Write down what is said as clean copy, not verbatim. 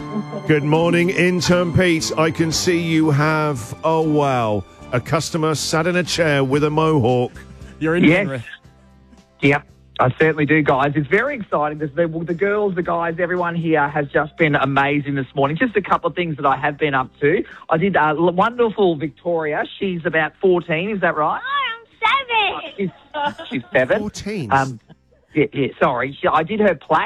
Good morning, intern Pete. I can see you have, oh wow, a customer sat in a chair with a mohawk. You're in, Yes. Yep, I certainly do, guys. It's very exciting. The girls, the guys, everyone here has just been amazing this morning. Just a couple of things that I have been up to. I did wonderful Victoria. She's about 14, is that right? I'm 7. She's 7. 14. Yeah, sorry. I did her play.